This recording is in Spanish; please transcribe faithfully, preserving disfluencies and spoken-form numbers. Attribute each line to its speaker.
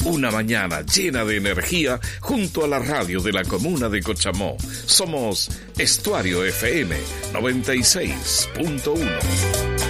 Speaker 1: Una mañana llena de energía junto a la radio de la comuna de Cochamó. Somos Estuario F M noventa y seis punto uno.